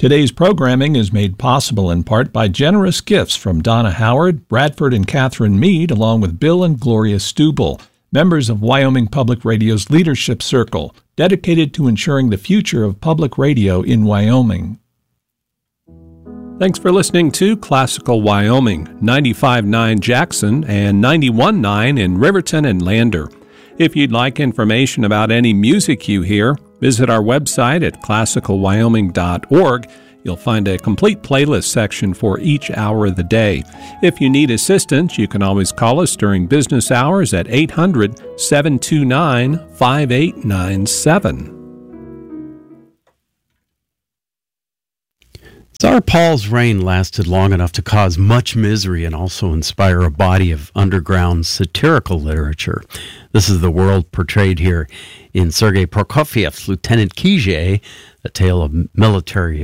Today's programming is made possible in part by generous gifts from Donna Howard, Bradford and Catherine Mead, along with Bill and Gloria Stubel, members of Wyoming Public Radio's Leadership Circle, dedicated to ensuring the future of public radio in Wyoming. Thanks for listening to Classical Wyoming, 95.9 Jackson and 91.9 in Riverton and Lander. If you'd like information about any music you hear, visit our website at classicalwyoming.org. You'll find a complete playlist section for each hour of the day. If you need assistance, you can always call us during business hours at 800-729-5897. Tsar Paul's reign lasted long enough to cause much misery and also inspire a body of underground satirical literature. This is the world portrayed here in Sergei Prokofiev's Lieutenant Kijé, a tale of military